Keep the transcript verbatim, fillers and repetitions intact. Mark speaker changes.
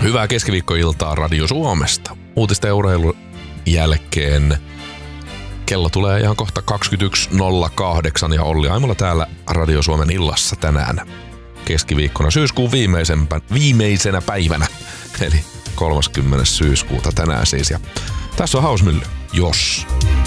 Speaker 1: Hyvää keskiviikkoiltaa Radio Suomesta. Uutisten ja urheilun jälkeen kello tulee ihan kohta kaksikymmentäyksi nolla kahdeksan ja Olli Aimola täällä Radio Suomen illassa tänään keskiviikkona syyskuun viimeisenä päivänä. Eli kolmaskymmenes syyskuuta tänään siis. Ja tässä on Hausmylly, jos...